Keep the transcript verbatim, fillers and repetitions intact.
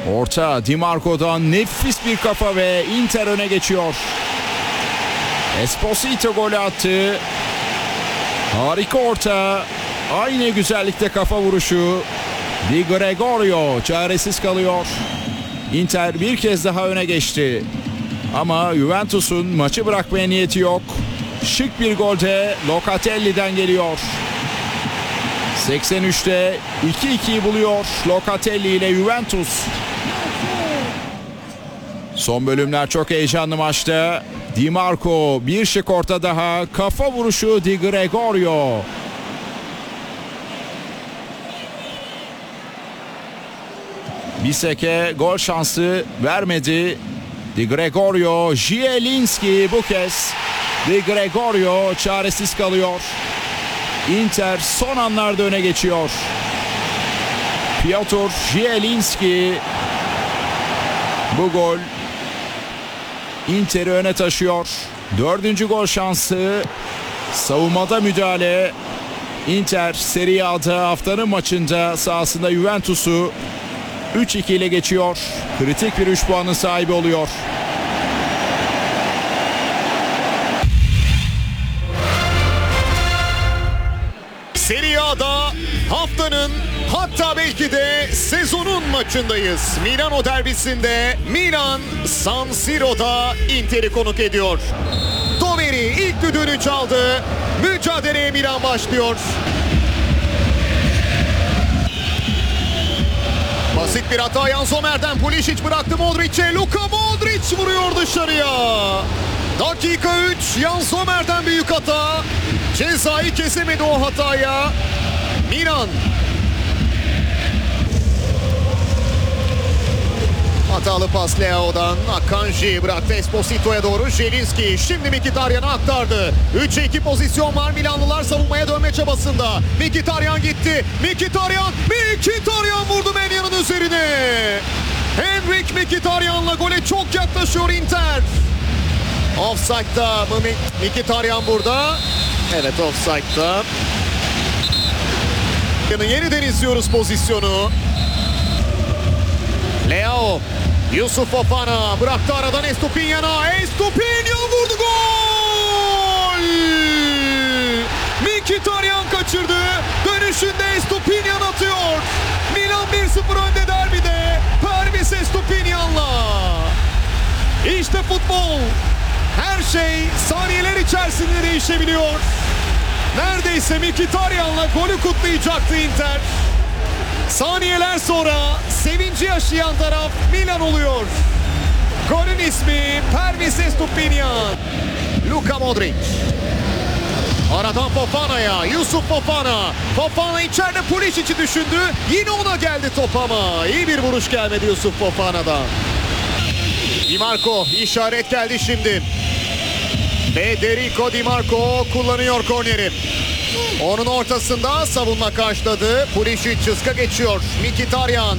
Orta Di Marco'dan nefis bir kafa ve Inter öne geçiyor. Esposito golü attı. Harika orta. Aynı güzellikte kafa vuruşu. Di Gregorio çaresiz kalıyor. Inter bir kez daha öne geçti. Ama Juventus'un maçı bırakmaya niyeti yok. Şık bir gol de Locatelli'den geliyor. seksen üçte iki ikiyi buluyor Locatelli ile Juventus. Son bölümler çok heyecanlı maçta. Di Marco bir şık orta daha. Kafa vuruşu Di Gregorio. Biseke gol şansı vermedi. Di Gregorio, Zielinski bu kez. Di Gregorio çaresiz kalıyor. Inter son anlarda öne geçiyor. Piotr Zielinski. Bu gol Inter'i öne taşıyor. Dördüncü gol şansı. Savunmada müdahale. Inter Serie A'da haftanın maçında sahasında Juventus'u üç iki ile geçiyor. Kritik bir üç puanın sahibi oluyor. Serie A'da haftanın, hatta belki de sezonun maçındayız. Milano derbisinde Milan San Siro'da Inter'i konuk ediyor. Toveri ilk düdüğünü çaldı. Mücadeleye Milan başlıyor. Basit bir hata Jan Sommer'den. Pulisic bıraktı Modric'e. Luka Modric vuruyor dışarıya. Dakika üç. Jan Sommer'den büyük hata. Cezayı kesemedi o hataya. Milan. Hatalı pas Leao'dan. Akanji bıraktı Esposito'ya doğru. Zielinski şimdi Mkhitaryan'a aktardı. üçe iki pozisyon var. Milanlılar savunmaya dönme çabasında. Mkhitaryan gitti. Mkhitaryan. Mkhitaryan vurdu Menya'nın üzerine. Henrik Mkhitaryan'la gole çok yaklaşıyor Inter. Offside'da mı Mkhitaryan burada? Evet, offside'da. Yeniden izliyoruz pozisyonu. Leao, Yusuf Fofana bıraktı aradan Estupiñan'a. Estupiñan vurdu, gol! Mkhitaryan kaçırdı. Dönüşünde Estupiñan atıyor. Milan bir sıfır önde derbide. Pervis Estupiñan'la. İşte futbol. Her şey saniyeler içerisinde değişebiliyor. Neredeyse Mkhitaryan'la golü kutlayacaktı Inter. Saniyeler sonra sevinci yaşayan taraf Milan oluyor. Golün ismi Pervis Estupiñan. Luka Modric. Aradan Fofana'ya. Yusuf Fofana. Fofana içeride Pulisic'i düşündü. Yine ona geldi top ama iyi bir vuruş gelmedi Yusuf Fofana'dan. Di Marco, işaret geldi şimdi. Federico Di Marco kullanıyor korneri. Onun ortasında savunma karşıladı. Pulisic çizgi geçiyor. Mkhitaryan.